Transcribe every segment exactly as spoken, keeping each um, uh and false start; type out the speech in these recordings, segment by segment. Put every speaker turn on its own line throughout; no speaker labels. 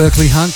Berkeley Hunt.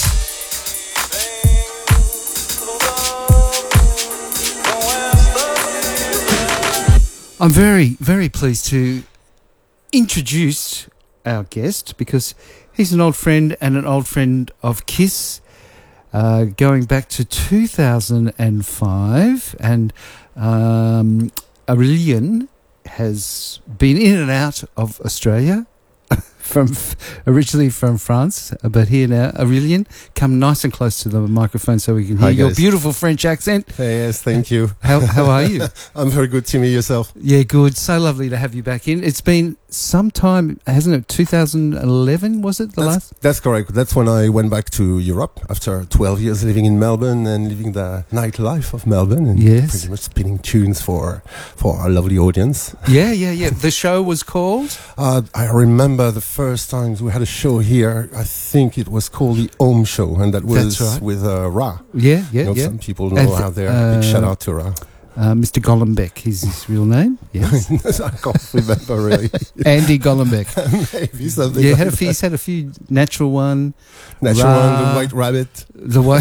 I'm very, very pleased to introduce our guest because he's an old friend and an old friend of KISS, uh, going back to two thousand five. And um, Aurélien has been in and out of Australia. From originally from France, but here now. Aurélien, come nice and close to the microphone so we can hear
Hi,
your
guys.
beautiful French accent.
Hey, yes, thank you.
How how are you?
I'm very good, Timmy. Yourself?
Yeah, good. So lovely to have you back in. It's been some time, hasn't it? two thousand eleven, was it the
That's,
last?
that's correct. That's when I went back to Europe after twelve years living in Melbourne and living the nightlife of Melbourne and
Yes.
pretty much spinning tunes for for our lovely audience.
Yeah, yeah, yeah. The show was called?
Uh, I remember the first times we had a show here. I think it was called the Home Show, and that was
That's right.
with uh, Ra.
Yeah, yeah,
You know,
yeah.
Some people know
And,
out there.
uh,
Big shout out to Ra.
Uh, Mister Golombek is his real name. Yes.
I can't remember really.
Andy Golombek.
Maybe something.
Yeah,
like
had a few, he's had a few natural one.
Natural
Ra.
one, the White Rabbit.
The way,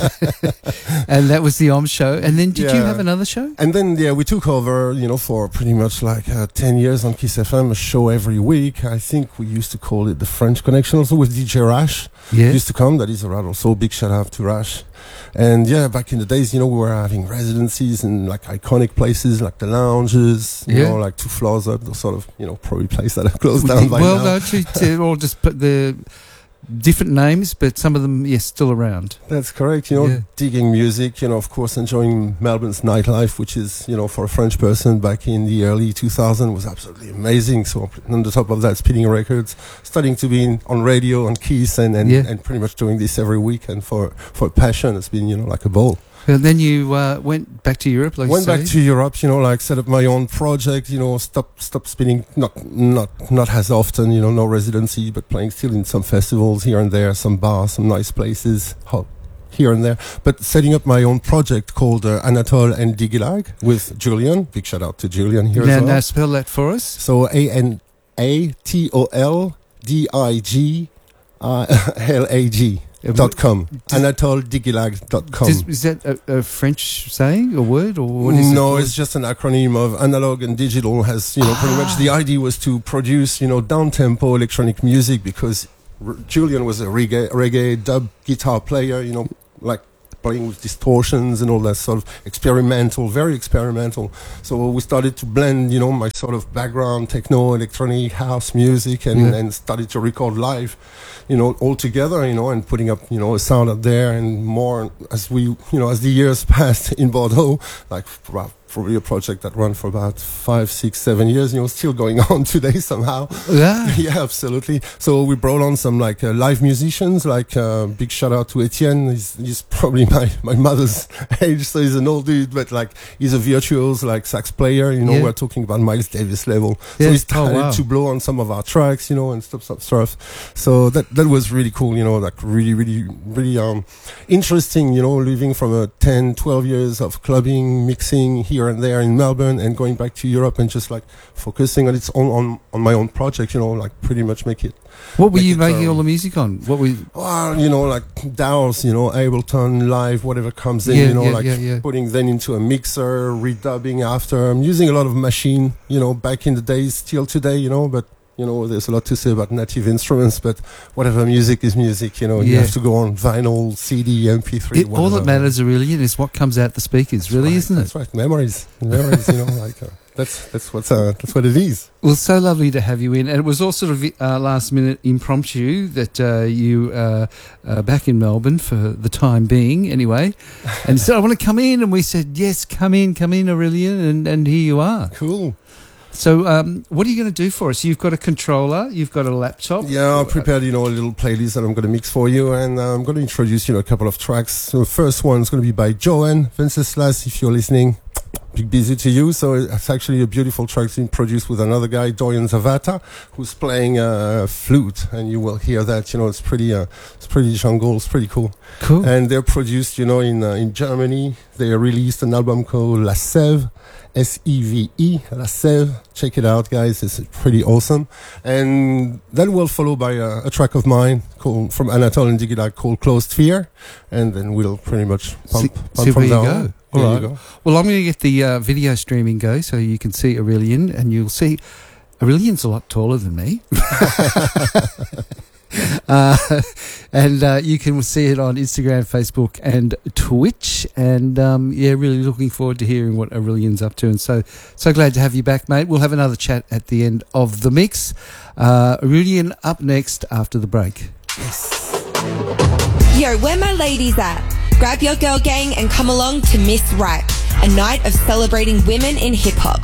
and that was the Om show. And then, did you
Yeah.
have another show?
And then, yeah, we took over, you know, for pretty much like uh, ten years on KISS F M, a show every week. I think we used to call it the French Connection, also with D J Rash.
Yeah.
Used to come. That is a rather also big shout out to Rash. And yeah, back in the days, you know, we were having residencies in like iconic places like the lounges, you
Yeah.
know, like two floors up, those sort of, you know, probably places that are closed down by
well,
now.
no, to, to all just put the different names, but some of them, yes, still around.
That's correct. You know,
Yeah.
digging music, you know, of course, enjoying Melbourne's nightlife, which is, you know, for a French person back in the early two thousands was absolutely amazing. So on the top of that, spinning records, starting to be in, on radio, on KISS, and, and,
Yeah.
and pretty much doing this every week. And for, for passion, it's been, you know, like a ball.
And then you uh, went back to Europe, like
Went
you say?
back to Europe, you know, like set up my own project, you know, stop stop spinning, not not not as often, you know, no residency, but playing still in some festivals here and there, some bars, some nice places, ho- here and there. But setting up my own project called uh, Anatole and Digilag with Julian. Big shout out to Julian here
Now,
as well.
now spell that for us.
So A N A T O L D I G L A G. Dot com. Anatole Digilag dot com.
Does, is that a, a French saying, a word, or what is it?
No, it's just an acronym of analog and digital. Has, you know, pretty much the idea was to produce, you know, down-tempo electronic music because R- Julian was a reggae, reggae dub guitar player, you know, like playing with distortions and all that sort of experimental, very experimental. So we started to blend, you know, my sort of background, techno, electronic, house music, and,
Yeah.
and started to record live, you know, all together, you know, and putting up, you know, a sound out there and more as we, you know, as the years passed in Bordeaux, like well, probably a project that ran for about five, six, seven years, you know, still going on today somehow.
Yeah.
Yeah, absolutely. So we brought on some like uh, live musicians, like uh, big shout out to Etienne. He's, he's probably my, my mother's age, so he's an old dude, but like he's a virtuoso, like sax player. You know,
Yeah.
we're talking about Miles Davis level.
Yeah.
So he
Oh,
started
wow.
to blow on some of our tracks, you know, and stuff, stuff, stuff. So that that was really cool, you know, like really, really, really um interesting, you know, living from a ten, twelve years of clubbing, mixing here and there in Melbourne, and going back to Europe and just like focusing on its own on on my own project, you know, like pretty much make it.
What were
Make
you
it,
making
um,
all the music on? What were you,
Well, you know, like D A Ws, you know, Ableton Live, whatever comes in,
Yeah,
you know,
yeah,
like
yeah, yeah.
putting them into a mixer, redubbing after. I'm using a lot of machine, you know, back in the days, still today, you know, but, you know, there's a lot to say about native instruments, but whatever music is music, you know, you
Yeah.
have to go on vinyl, C D, M P three,
it, all
whatever.
that matters, Aurélien, is what comes out the speakers,
That's
really,
right,
isn't it?
That's right. Memories. Memories, you know, like, uh, that's, that's what's, uh, that's what it is.
Well, so lovely to have you in. And it was all sort of uh, last minute impromptu that uh, you uh, uh, back in Melbourne for the time being, anyway. And said, I want to come in. And we said, yes, come in, come in, Aurélien. And, and here you are.
Cool.
So um, what are you going to do for us? You've got a controller, you've got a laptop.
Yeah, I prepared, you know, a little playlist that I'm going to mix for you, and uh, I'm going to introduce, you know, a couple of tracks. So the first one's going to be by Joanne Venceslas, if you're listening. Big busy to you. So it's actually a beautiful track being produced with another guy, Dorian Zavata, who's playing uh, flute, and you will hear that. You know, it's pretty, uh, it's pretty jungle. It's pretty cool.
Cool.
And they're produced, you know, in uh, in Germany. They released an album called La Sève, S E V E, La Sève. Check it out, guys. It's pretty awesome. And then we'll follow by a, a track of mine called from Anatole and Digila called Closed Sphere, and then we'll pretty much pump,
see,
pump
see
from
where
there
you
on.
go. All
There
right.
you go.
Well, I'm going to get the uh, video streaming go so you can see Aurélien, and you'll see Aurelian's a lot taller than me. uh, and uh, you can see it on Instagram, Facebook, and Twitch. And um, yeah, really looking forward to hearing what Aurelian's up to. And so, so glad to have you back, mate. We'll have another chat at the end of the mix. Uh, Aurélien up next after the break.
Yo, where my ladies at? Grab your girl gang and come along to Miss Right, a night of celebrating women in hip-hop.